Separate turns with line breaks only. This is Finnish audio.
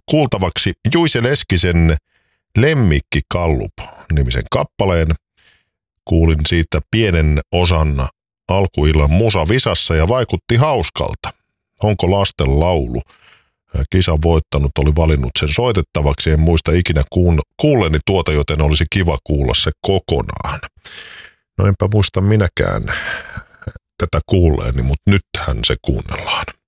kuultavaksi Juise Leskisen Lemmikki Kallup-nimisen kappaleen. Kuulin siitä pienen osan alkuillan musavisassa ja vaikutti hauskalta. Onko lasten laulu? Kisan voittanut oli valinnut sen soitettavaksi. En muista ikinä kuulleni tuota, joten olisi kiva kuulla se kokonaan. No enpä muista minäkään tätä kuulleeni, mutta nythän se kuunnellaan.